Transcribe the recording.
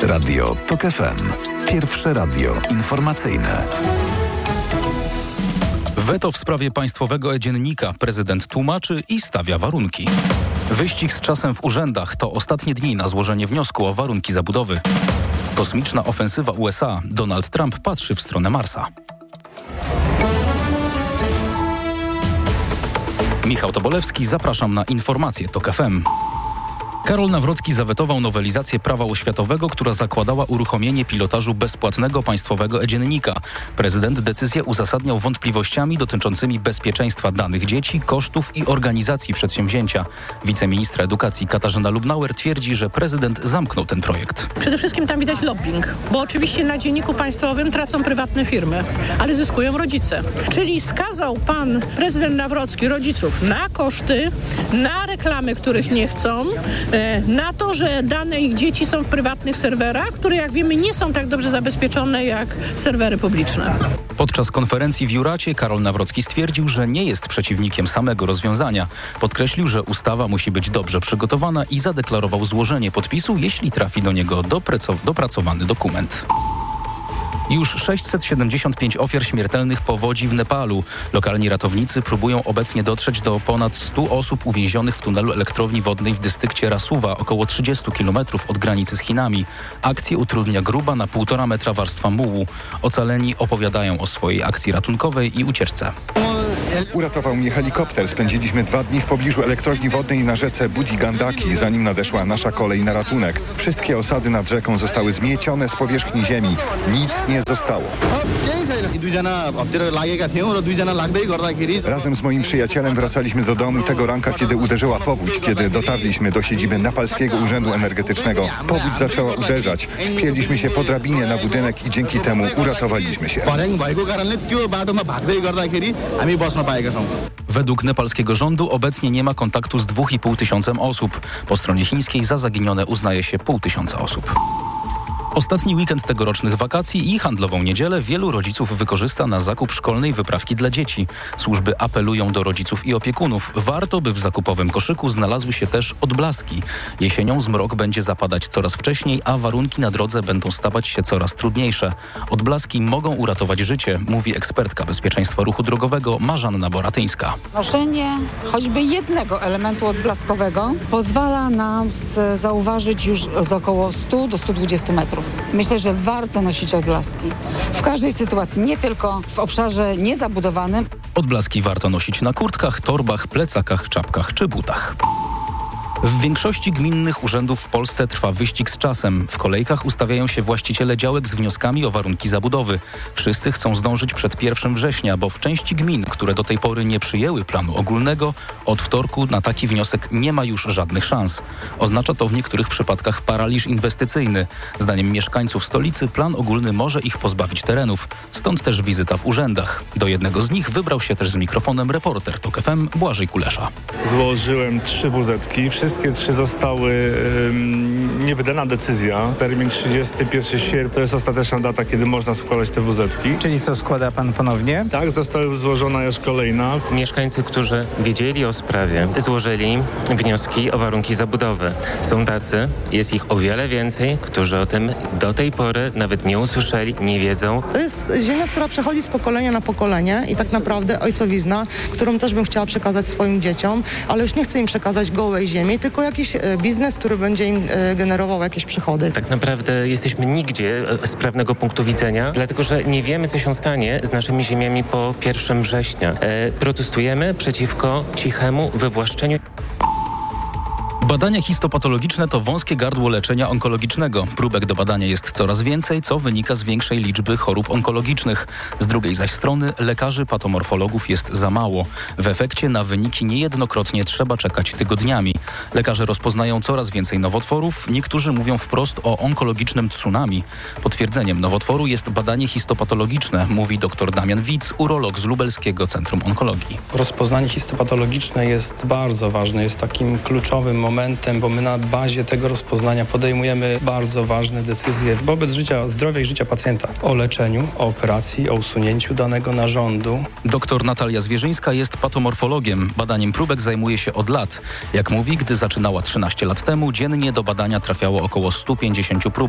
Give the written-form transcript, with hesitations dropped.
Radio TOK FM. Pierwsze radio informacyjne. Weto w sprawie państwowego e-dziennika prezydent tłumaczy i stawia warunki. Wyścig z czasem w urzędach to ostatnie dni na złożenie wniosku o warunki zabudowy. Kosmiczna ofensywa USA. Donald Trump patrzy w stronę Marsa. Michał Tobolewski, zapraszam na informacje TOK FM. Karol Nawrocki zawetował nowelizację prawa oświatowego, która zakładała uruchomienie pilotażu bezpłatnego państwowego e-dziennika. Prezydent decyzję uzasadniał wątpliwościami dotyczącymi bezpieczeństwa danych dzieci, kosztów i organizacji przedsięwzięcia. Wiceministra edukacji Katarzyna Lubnauer twierdzi, że prezydent zamknął ten projekt. Przede wszystkim tam widać lobbying, bo oczywiście na dzienniku państwowym tracą prywatne firmy, ale zyskują rodzice. Czyli skazał pan prezydent Nawrocki rodziców na koszty, na reklamy, których nie chcą, na to, że dane ich dzieci są w prywatnych serwerach, które jak wiemy nie są tak dobrze zabezpieczone jak serwery publiczne. Podczas konferencji w Juracie Karol Nawrocki stwierdził, że nie jest przeciwnikiem samego rozwiązania. Podkreślił, że ustawa musi być dobrze przygotowana i zadeklarował złożenie podpisu, jeśli trafi do niego dopracowany dokument. Już 675 ofiar śmiertelnych powodzi w Nepalu. Lokalni ratownicy próbują obecnie dotrzeć do ponad 100 osób uwięzionych w tunelu elektrowni wodnej w dystrykcie Rasuwa, około 30 km od granicy z Chinami. Akcję utrudnia gruba na 1,5 metra warstwa mułu. Ocaleni opowiadają o swojej akcji ratunkowej i ucieczce. Uratował mnie helikopter. Spędziliśmy 2 dni w pobliżu elektrowni wodnej na rzece Budi Gandaki, zanim nadeszła nasza kolej na ratunek. Wszystkie osady nad rzeką zostały zmiecione z powierzchni ziemi. Nic nie zostało. Razem z moim przyjacielem wracaliśmy do domu tego ranka, kiedy uderzyła powódź. Kiedy dotarliśmy do siedziby Nepalskiego Urzędu Energetycznego, powódź zaczęła uderzać. Wspięliśmy się po drabinie na budynek i dzięki temu uratowaliśmy się. Według nepalskiego rządu obecnie nie ma kontaktu z 2,5 tysiącem osób. Po stronie chińskiej za zaginione uznaje się 500 osób. Ostatni weekend tegorocznych wakacji i handlową niedzielę wielu rodziców wykorzysta na zakup szkolnej wyprawki dla dzieci. Służby apelują do rodziców i opiekunów. Warto, by w zakupowym koszyku znalazły się też odblaski. Jesienią zmrok będzie zapadać coraz wcześniej, a warunki na drodze będą stawać się coraz trudniejsze. Odblaski mogą uratować życie, mówi ekspertka bezpieczeństwa ruchu drogowego Marzanna Boratyńska. Noszenie choćby jednego elementu odblaskowego pozwala nam zauważyć już z około 100 do 120 metrów. Myślę, że warto nosić odblaski w każdej sytuacji, nie tylko w obszarze niezabudowanym. Odblaski warto nosić na kurtkach, torbach, plecakach, czapkach czy butach. W większości gminnych urzędów w Polsce trwa wyścig z czasem. W kolejkach ustawiają się właściciele działek z wnioskami o warunki zabudowy. Wszyscy chcą zdążyć przed 1 września, bo w części gmin, które do tej pory nie przyjęły planu ogólnego, od wtorku na taki wniosek nie ma już żadnych szans. Oznacza to w niektórych przypadkach paraliż inwestycyjny. Zdaniem mieszkańców stolicy plan ogólny może ich pozbawić terenów. Stąd też wizyta w urzędach. Do jednego z nich wybrał się też z mikrofonem reporter TOK FM Błażej Kulesza. Złożyłem 3 WZ-ki. Wszystkie 3 zostały niewydana decyzja. Termin 31 sierpnia to jest ostateczna data, kiedy można składać te WZ-ki. Czyli co, składa pan ponownie? Tak, została złożona już kolejna. Mieszkańcy, którzy wiedzieli o sprawie, złożyli wnioski o warunki zabudowy. Są tacy, jest ich o wiele więcej, którzy o tym do tej pory nawet nie usłyszeli, nie wiedzą. To jest ziemia, która przechodzi z pokolenia na pokolenie i tak naprawdę ojcowizna, którą też bym chciała przekazać swoim dzieciom, ale już nie chcę im przekazać gołej ziemi, tylko jakiś biznes, który będzie im generował jakieś przychody. Tak naprawdę jesteśmy nigdzie z prawnego punktu widzenia, dlatego że nie wiemy, co się stanie z naszymi ziemiami po 1 września. Protestujemy przeciwko cichemu wywłaszczeniu. Badania histopatologiczne to wąskie gardło leczenia onkologicznego. Próbek do badania jest coraz więcej, co wynika z większej liczby chorób onkologicznych. Z drugiej zaś strony lekarzy patomorfologów jest za mało. W efekcie na wyniki niejednokrotnie trzeba czekać tygodniami. Lekarze rozpoznają coraz więcej nowotworów. Niektórzy mówią wprost o onkologicznym tsunami. Potwierdzeniem nowotworu jest badanie histopatologiczne, mówi dr Damian Witz, urolog z Lubelskiego Centrum Onkologii. Rozpoznanie histopatologiczne jest bardzo ważne, jest takim kluczowym momentem, bo my na bazie tego rozpoznania podejmujemy bardzo ważne decyzje wobec zdrowia i życia pacjenta. O leczeniu, o operacji, o usunięciu danego narządu. Doktor Natalia Zwierzyńska jest patomorfologiem. Badaniem próbek zajmuje się od lat. Jak mówi, gdy zaczynała 13 lat temu, dziennie do badania trafiało około 150 próbek.